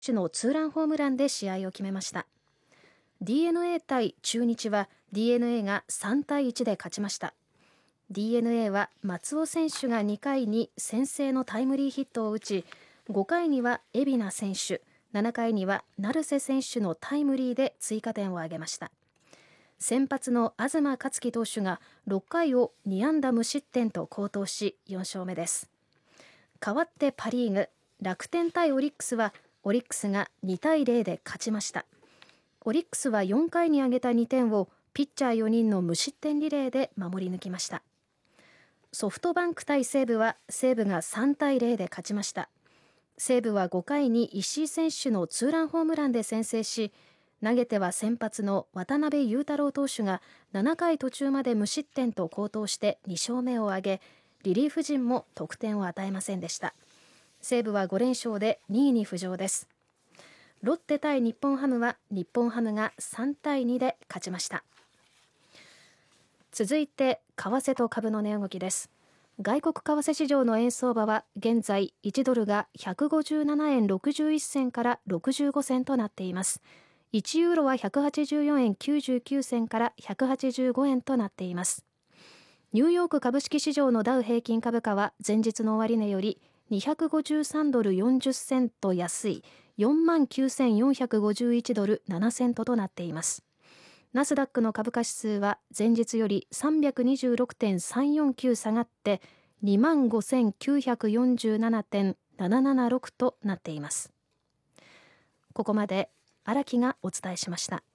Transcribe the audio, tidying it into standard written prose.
手のツーランホームランで試合を決めました。 DNA 対中日は DNA が3対1で勝ちました。 DNA は松尾選手が2回に先制のタイムリーヒットを打ち、5回には海老名選手、7回には成瀬選手のタイムリーで追加点を挙げました。先発の東克樹投手が6回を2安打無失点と好投し4勝目です。代わってパリーグ、楽天対オリックスはオリックスが2対0で勝ちました。オリックスは4回に挙げた2点をピッチャー4人の無失点リレーで守り抜きました。ソフトバンク対西武は西武が3対0で勝ちました。西武は5回に石井選手のツーランホームランで先制し、投げては先発の渡辺裕太郎投手が7回途中まで無失点と好投して2勝目を挙げ、リリーフ陣も得点を与えませんでした。西武は5連勝で2位に浮上です。ロッテ対日本ハムは日本ハムが3対2で勝ちました。続いて為替と株の値動きです。外国為替市場の円相場は現在1ドルが157円61銭から65銭となっています。1ユーロは184円99銭から185円となっています。ニューヨーク株式市場のダウ平均株価は前日の終値より253ドル40セント安い 49,451 ドル7セントとなっています。ナスダックの株価指数は前日より 326.349 下がって25,947.776 となっています。ここまで荒木がお伝えしました。